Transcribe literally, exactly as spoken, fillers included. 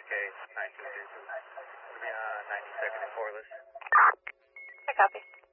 K nine two three two. Be on ninety-second and Corliss. I copy.